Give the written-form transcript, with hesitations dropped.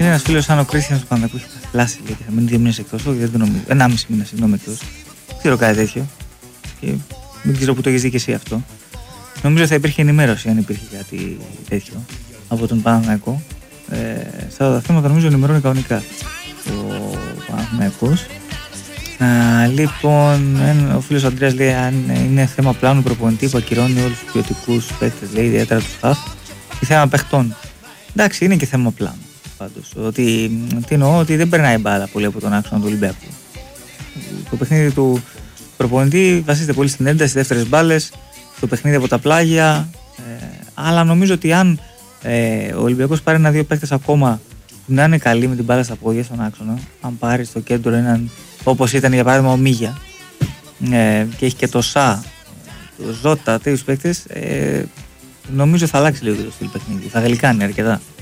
είναι ένας φίλος σαν ο Κρίστιανς του Παναθηναϊκού, έχει πλάσει, λέει, και θα μείνει 2 μήνες εκτός. Όχι, δεν το νομίζω. 1,5 μήνα, συγγνώμη, εκτός. Δεν ξέρω κάτι τέτοιο. Και δεν ξέρω που το έχεις δει και εσύ αυτό. Νομίζω θα υπήρχε ενημέρωση αν υπήρχε κάτι τέτοιο από τον Παναθηναϊκό. Σε αυτά τα θέματα νομίζω ενημερώνει κανονικά ο Παναθηναϊκός. Λοιπόν, ο φίλος Αντρέας λέει αν είναι θέμα πλάνου προπονητή που ακυρώνει όλους τους ποιοτικούς παίκτες, λέει, ιδιαίτερα τους χαφ, ή θέμα παιχτών. Εντάξει, είναι και θέμα πλάνου. Πάντως, τι εννοώ, ότι δεν περνάει μπάλα πολύ από τον άξονα του Ολυμπιακού. Το παιχνίδι του προπονητή βασίζεται πολύ στην ένταση, στις δεύτερες μπάλες, το παιχνίδι από τα πλάγια. Αλλά νομίζω ότι αν ο Ολυμπιακός πάρει 1-2 παίκτες ακόμα που να είναι καλοί με την μπάλα στα πόδια στον άξονα, αν πάρει στο κέντρο έναν όπως ήταν για παράδειγμα ο Μίγια και έχει και το Σα, το Ζώτα, τέτοιους παίκτες, νομίζω θα αλλάξει λίγο το στυλ παιχνίδι, θα γλυκάνει αρκετά.